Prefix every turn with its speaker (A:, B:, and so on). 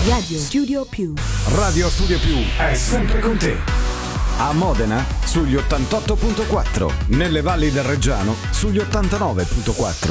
A: Radio Studio Più.
B: Radio Studio Più è sempre con te. A Modena sugli 88.4, nelle valli del Reggiano sugli 89.4,